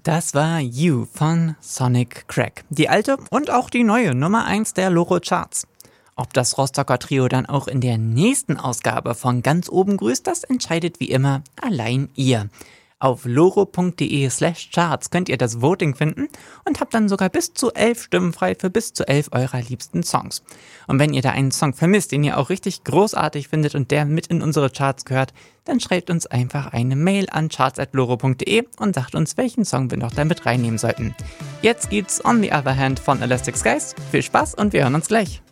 Das war You von Sonic Crack. Die alte und auch die neue Nummer 1 der Loro Charts. Ob das Rostocker Trio dann auch in der nächsten Ausgabe von Ganz oben grüßt, das entscheidet wie immer allein ihr. Auf loro.de/charts könnt ihr das Voting finden und habt dann sogar bis zu 11 Stimmen frei für bis zu 11 eurer liebsten Songs. Und wenn ihr da einen Song vermisst, den ihr auch richtig großartig findet und der mit in unsere Charts gehört, dann schreibt uns einfach eine Mail an charts@loro.de und sagt uns, welchen Song wir noch damit reinnehmen sollten. Jetzt gibt's On the Other Hand von Elastic Skies. Viel Spaß und wir hören uns gleich.